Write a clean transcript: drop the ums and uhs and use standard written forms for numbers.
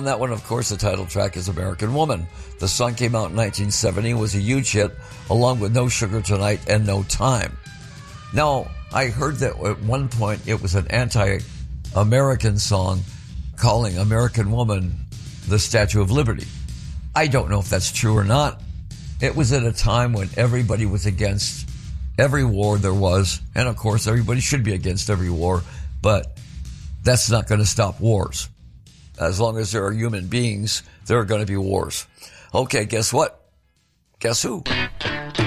that one, of course, the title track is American Woman. The song came out in 1970, was a huge hit, along with No Sugar Tonight and No Time. Now, I heard that at one point it was an anti-American song calling American Woman the Statue of Liberty. I don't know if that's true or not. It was at a time when everybody was against every war there was, and of course everybody should be against every war, but that's not going to stop wars. As long as there are human beings, there are going to be wars. Okay, guess what? Guess who?